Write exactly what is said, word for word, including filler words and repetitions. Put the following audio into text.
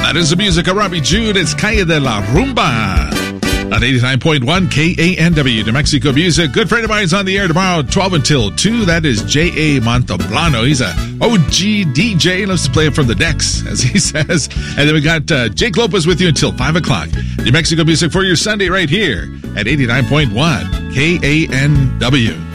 That is the music of Robbie Jude. It's Calle de la Rumba on eighty-nine point one K A N W, New Mexico Music. Good friend of mine is on the air tomorrow, twelve until two. That is J A Montalbano. He's a O G D J. Loves to play it from the decks, as he says. And then we got uh, Jake Lopez with you until five o'clock. New Mexico Music for your Sunday right here at eighty-nine point one K A N W.